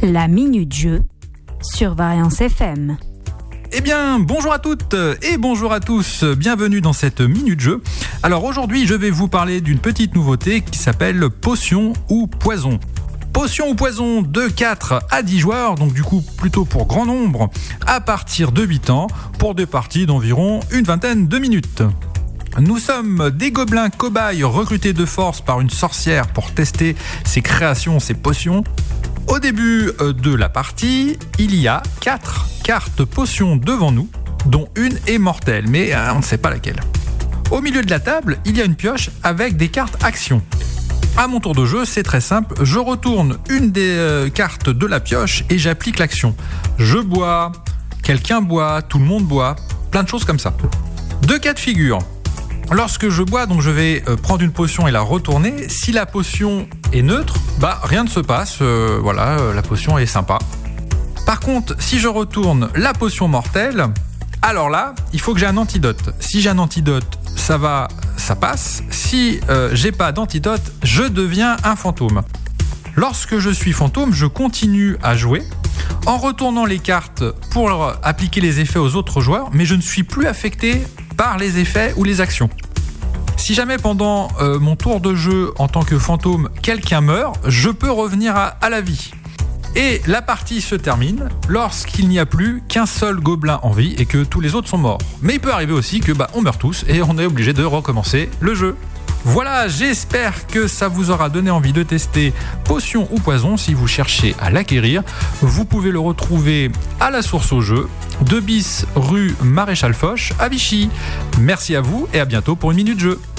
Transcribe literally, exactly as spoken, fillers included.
La Minute Jeu sur Variance F M. Eh bien, bonjour à toutes et bonjour à tous, bienvenue dans cette Minute Jeu. Alors aujourd'hui, je vais vous parler d'une petite nouveauté qui s'appelle Potion ou Poison. Potion ou Poison de quatre à dix joueurs, donc du coup plutôt pour grand nombre, à partir de huit ans, pour des parties d'environ une vingtaine de minutes. Nous sommes des gobelins cobayes recrutés de force par une sorcière pour tester ses créations, ses potions. Au début de la partie, il y a quatre cartes potions devant nous, dont une est mortelle, mais on ne sait pas laquelle. Au milieu de la table, il y a une pioche avec des cartes actions. À mon tour de jeu, c'est très simple, je retourne une des euh, cartes de la pioche et j'applique l'action. Je bois, quelqu'un boit, tout le monde boit, plein de choses comme ça. Deux cas de figure. Lorsque je bois, donc je vais euh, prendre une potion et la retourner. Si la potion est neutre, bah rien ne se passe, euh, voilà, euh, la potion est sympa. Par contre, si je retourne la potion mortelle, alors là, il faut que j'ai un antidote. Si j'ai un antidote, ça va, ça passe. Si euh, j'ai pas d'antidote, je deviens un fantôme. Lorsque je suis fantôme, je continue à jouer en retournant les cartes pour appliquer les effets aux autres joueurs, mais je ne suis plus affecté par les effets ou les actions. Si jamais pendant euh, mon tour de jeu en tant que fantôme, quelqu'un meurt, je peux revenir à, à la vie. Et la partie se termine lorsqu'il n'y a plus qu'un seul gobelin en vie et que tous les autres sont morts. Mais il peut arriver aussi que bah, on meurt tous et on est obligé de recommencer le jeu. Voilà, j'espère que ça vous aura donné envie de tester Potion ou Poison. Si vous cherchez à l'acquérir, vous pouvez le retrouver à la source au jeu, deux bis rue Maréchal Foch à Vichy. Merci à vous et à bientôt pour une minute jeu.